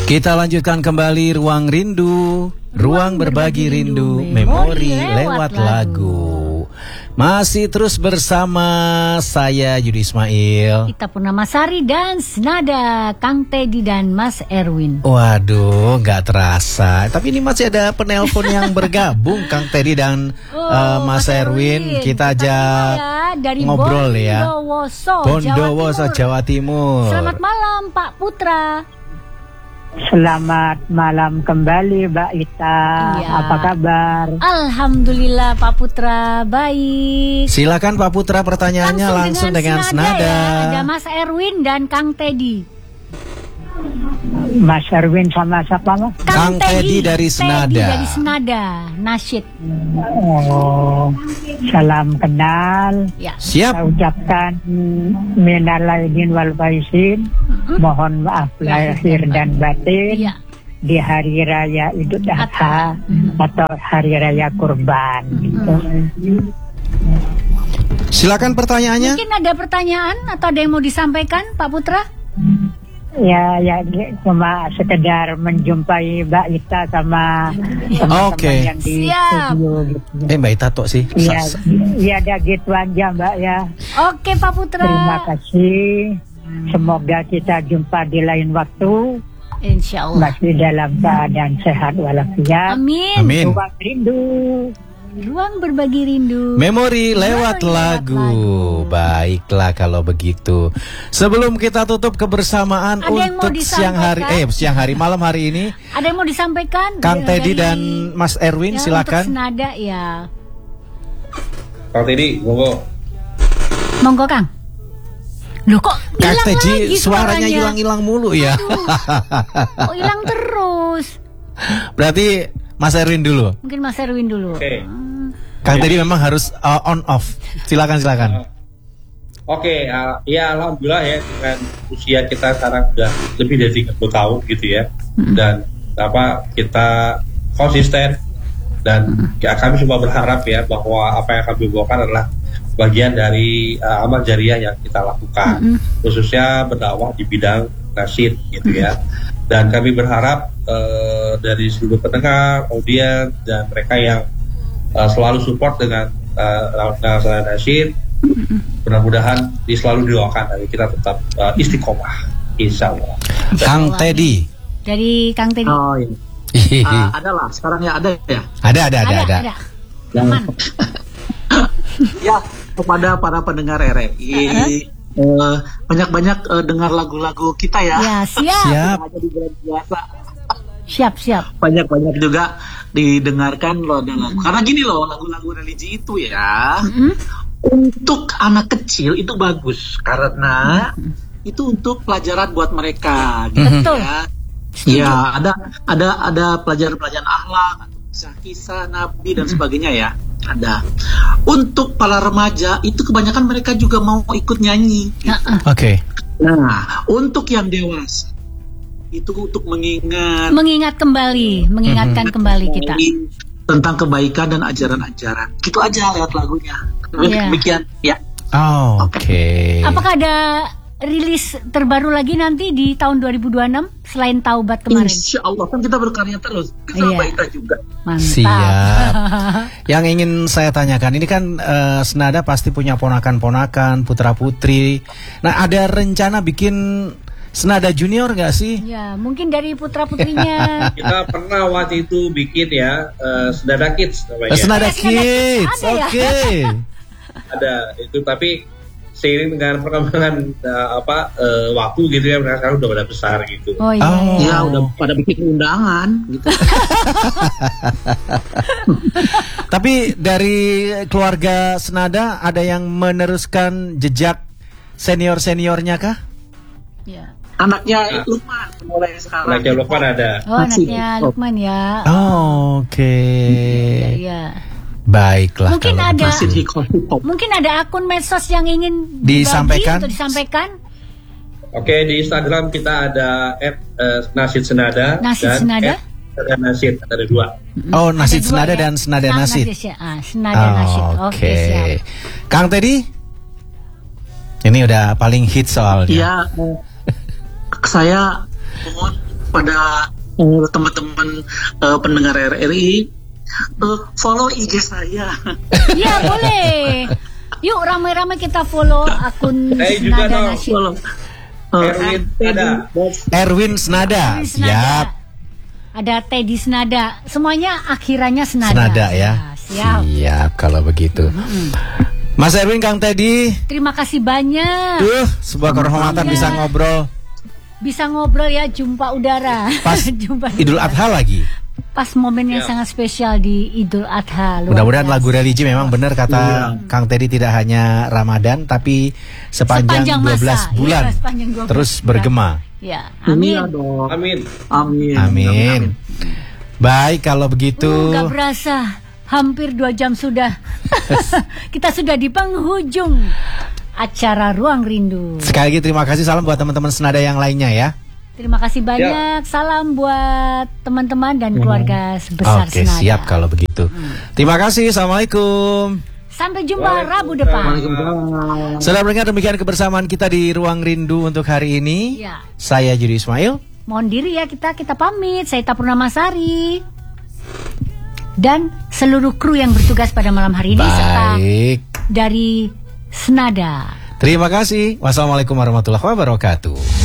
Kita lanjutkan kembali Ruang Rindu, ruang berbagi rindu, memori lewat lagu. Masih terus bersama saya Yudi Ismail, Ita Purnamasari dan Senada Kang Teddy dan Mas Erwin. Waduh, nggak terasa. Tapi ini masih ada penelpon yang bergabung, Kang Teddy dan Mas Erwin. Kita ajak dari ngobrol ya. Bondowoso, Jawa Timur. Selamat malam Pak Putra. Selamat malam kembali Mbak Ita. Iya. Apa kabar? Alhamdulillah Pak Putra, baik. Silakan Pak Putra, pertanyaannya langsung dengan Senada. Ya. Ada Mas Erwin dan Kang Teddy. Mas Erwin sama siapa Mas? Kang Teddy dari Senada. Teddy dari Senada, nasyid. Oh, salam kenal. Ya. Siap. Saya ucapkan minal aidin wal faizin. Mohon maaf lahir dan batin. Iya. Di hari raya Idul Adha atau hari raya Kurban. Silakan pertanyaannya. Mungkin ada pertanyaan atau ada yang mau disampaikan Pak Putra? Ya, cuma sekedar menjumpai Mbak Ita sama teman-teman Oke. yang di Siap. studio gitu. Mbak Ita tok sih. Iya, ada gitu aja Mbak ya. Oke Pak Putra. Terima kasih. Semoga kita jumpa di lain waktu. Insya Allah. Masih dalam keadaan sehat walafiat. Amin. Amin. Ruang rindu. Ruang berbagi rindu. Memori lewat lagu. Baiklah kalau begitu. Sebelum kita tutup kebersamaan Ada yang mau untuk siang hari malam hari ini, Ada yang mau disampaikan? Kang Teddy dan Mas Erwin, ya, silakan. Untuk Senada ya. Kang Teddy, monggo. Monggo Kang. Loh kok Kang hilang Teddy lagi suaranya hilang-hilang mulu ya. Kok hilang terus? Berarti Mas Erwin dulu. Mungkin Mas Erwin dulu. Oke. Kang Teddy memang harus on off. Silakan. Oke, ya alhamdulillah ya dengan usia kita sekarang sudah lebih dari 30 tahun gitu ya. Dan kita konsisten dan kami semua berharap ya bahwa apa yang kami bawakan adalah bagian dari amal jariah yang kita lakukan, khususnya berdakwah di bidang nasyid gitu ya. Dan kami berharap dari seluruh pendengar, audiens dan mereka yang selalu support dengan nasyid, mudah-mudahan selalu didoakan dan kita tetap istiqomah, insya Allah. Kang Teddy. Dari Kang Teddy. Oh iya. Ada lah, sekarang ya ada ya. Ada. Aman. Ya, kepada para pendengar RRI, banyak-banyak dengar lagu-lagu kita ya. Ya, siap. Ada di bulan puasa. Siap. Banyak-banyak juga didengarkan loh lagu. Karena gini loh, lagu-lagu religi itu ya, untuk anak kecil itu bagus karena itu untuk pelajaran buat mereka. Gitu. Betul. Ya. Ya, ada pelajaran-pelajaran akhlak, kisah Nabi dan sebagainya ya. Ada. Untuk para remaja itu kebanyakan mereka juga mau ikut nyanyi. Gitu. Oke. Nah, untuk yang dewasa itu untuk mengingatkan kembali kita tentang kebaikan dan ajaran-ajaran. Gitu aja lewat lagunya. Iya. Demikian ya. Oke. Apakah ada rilis terbaru lagi nanti di tahun 2026 selain Taubat kemarin? Insya Allah kan kita berkarya terus. Sama kita juga. Mantap. Siap. Yang ingin saya tanyakan ini kan Senada pasti punya ponakan-ponakan, putra-putri. Nah, ada rencana bikin Senada Junior nggak sih? Ya, mungkin dari putra-putrinya. Kita pernah waktu itu bikin ya Senada Kids namanya. Senada Kids. Ada ya? Oke. Ada itu, tapi seiring dengan perkembangan waktu gitu ya, mereka sekarang udah pada besar gitu. Oh iya. Ya udah pada bikin undangan gitu. Tapi dari keluarga Senada ada yang meneruskan jejak senior-seniornya kah? Ya. Anaknya Lukman mulai sekarang. Anaknya Lukman ada. Oh, anaknya Lukman ya. Oke. Ya. Baiklah. Mungkin kalau ada Hip-hop. mungkin ada akun medsos yang ingin Disampaikan? disampaikan. Oke, di Instagram kita ada @nasyid senada Nasyid dan Senada? @nasyid, ada dua. Oh, Nasyid Ada dua Senada ya? dan Senada Nasyid. Senada Nasyid. Oke, siap. Kang Teddy? Ini udah paling hit soalnya. Iya. Saya mohon pada teman-teman pendengar RRI, follow IG saya. Iya boleh. Yuk ramai-ramai kita follow akun juga Senada dong. Nasyid. Follow. Erwin Senada. Siap. Ada Teddy Senada. Semuanya akhirannya Senada. Senada ya. Siap. Siap kalau begitu. Mas Erwin, Kang Teddy, Terima kasih banyak. sebuah kehormatan bisa ngobrol Bisa ngobrol ya, jumpa udara. pas Jumpa Idul udara. Adha lagi. Pas momen yang sangat spesial di Idul Adha. Luar Mudah-mudahan biasa. lagu religi memang benar kata Kang Teddy, tidak hanya Ramadan tapi sepanjang 12 masa. bulan Iya, sepanjang 12 terus bulan. bergema. Ya, Iya amin. dong. Amin. Amin. Amin. Baik kalau begitu. Gak berasa, hampir 2 jam sudah. Kita sudah di penghujung acara Ruang Rindu. Sekali lagi terima kasih, salam buat teman-teman Senada yang lainnya ya. Terima kasih banyak. Salam buat teman-teman dan keluarga sebesar Oke, Senada. siap kalau begitu. Terima kasih. Assalamualaikum. Sampai jumpa Rabu depan. Saudara pendengar, demikian kebersamaan kita di Ruang Rindu untuk hari ini. Ya. Saya Judi Ismail. Mohon diri ya, kita pamit. Saya Ita Purnamasari dan seluruh kru yang bertugas pada malam hari ini serta Baik. dari Senada. Terima kasih. Wassalamualaikum warahmatullahi wabarakatuh.